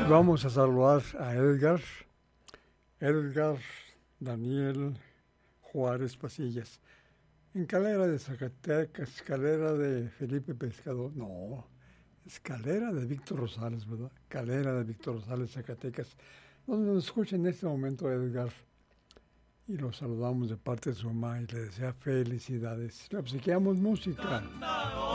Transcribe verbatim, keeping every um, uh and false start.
vamos a saludar a Edgar, Edgar Daniel Juárez Pasillas. En Calera de Zacatecas, Calera de Felipe Pescador, no, es Calera de Víctor Rosales, ¿verdad? Calera de Víctor Rosales, Zacatecas, donde nos escucha en este momento Edgar. Y lo saludamos de parte de su mamá y le desea felicidades. Le obsequiamos música.